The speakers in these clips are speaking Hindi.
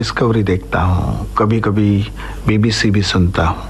डिस्कवरी देखता हूँ, कभी कभी BBC भी सुनता हूँ।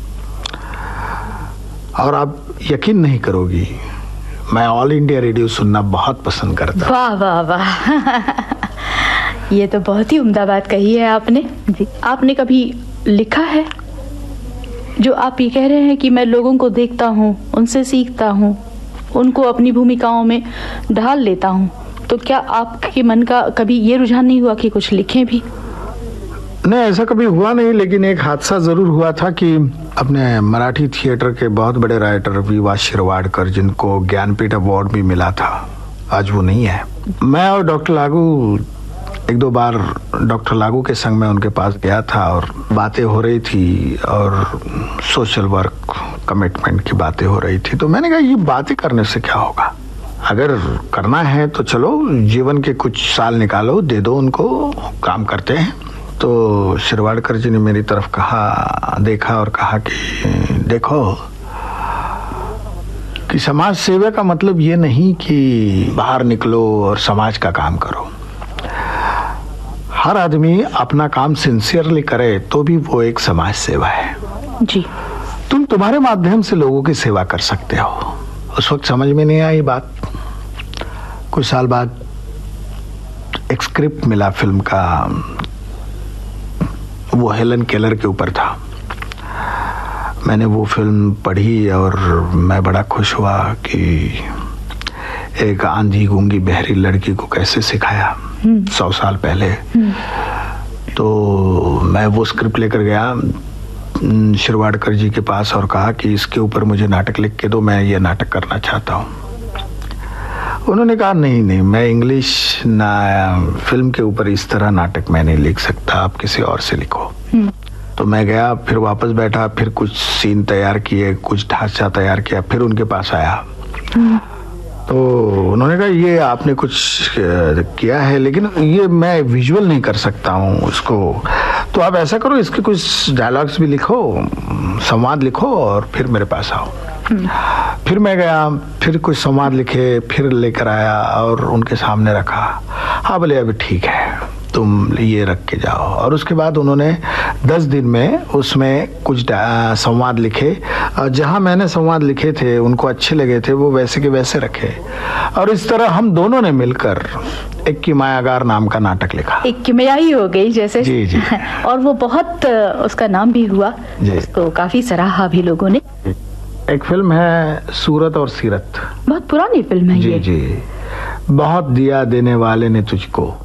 और आप यकीन नहीं करोगी, मैं ऑल इंडिया रेडियो सुनना बहुत पसंद करता हूँ। वाह वाह वाह ये तो बहुत ही उम्दा बात कही है आपने। आपने कभी लिखा है? जो आप ये कह रहे हैं कि मैं लोगों को देखता हूँ, उनसे सीखता हूँ, उनको अपनी भूमिकाओं में ढाल लेता हूँ, तो क्या आपके मन का कभी ये रुझान नहीं हुआ कि कुछ लिखें भी? नहीं, ऐसा कभी हुआ नहीं, लेकिन एक हादसा जरूर हुआ था कि अपने मराठी थिएटर के बहुत बड़े राइटर वी.वा. शिरवाडकर, जिनको ज्ञानपीठ अवार्ड भी मिला था, आज वो नहीं है। मैं और डॉक्टर लागू एक दो बार डॉक्टर लागू के संग में उनके पास गया था और बातें हो रही थी और सोशल वर्क कमिटमेंट की बातें हो रही थी। तो मैंने कहा ये बातें करने से क्या होगा, अगर करना है तो चलो जीवन के कुछ साल निकालो, दे दो उनको, काम करते हैं। तो शिरवाडकर जी ने मेरी तरफ देखा और कहा कि देखो कि समाज सेवा का मतलब ये नहीं कि बाहर निकलो और समाज का काम करो। हर आदमी अपना काम सिंसियरली करे तो भी वो एक समाज सेवा है जी। तुम्हारे माध्यम से लोगों की सेवा कर सकते हो। उस वक्त समझ में नहीं आई बात। कुछ साल बाद एक स्क्रिप्ट मिला फिल्म का, वो हेलन केलर के ऊपर था। मैंने वो फिल्म पढ़ी और मैं बड़ा खुश हुआ कि एक आंधी गूंगी बहरी लड़की को कैसे सिखाया 100 साल पहले। तो मैं वो स्क्रिप्ट लेकर गया शिरवाडकर जी के पास और कहा कि इसके ऊपर मुझे नाटक लिख के दो, मैं ये नाटक करना चाहता हूँ। उन्होंने कहा नहीं, मैं इंग्लिश फिल्म के ऊपर इस तरह नाटक मैं नहीं लिख सकता, आप किसी और से लिखो। तो मैं गया, फिर वापस बैठा, फिर कुछ सीन तैयार किए, कुछ ढांचा तैयार किया, फिर उनके पास आया। तो उन्होंने कहा ये आपने कुछ किया है, लेकिन ये मैं विजुअल नहीं कर सकता हूँ उसको, तो आप ऐसा करो इसके कुछ डायलॉग्स भी लिखो, संवाद लिखो और फिर मेरे पास आओ। फिर मैं गया, फिर कुछ संवाद लिखे, फिर लेकर आया और उनके सामने रखा। हाँ बोले अभी ठीक है, तुम ये रख के जाओ। और उसके बाद उन्होंने 10 दिन में उसमें कुछ संवाद लिखे, और जहाँ मैंने संवाद लिखे थे उनको अच्छे लगे थे, वो वैसे के वैसे रखे। और इस तरह हम दोनों ने मिलकर एक किमायागार नाम का नाटक लिखा। एक किमियाई हो गई जैसे। जी जी। और वो बहुत उसका नाम भी हुआ, उसको काफी सराहा भी लोगों ने। एक फिल्म है सूरत और सीरत, बहुत पुरानी फिल्म है जी। जी, बहुत दिया देने वाले ने तुझको।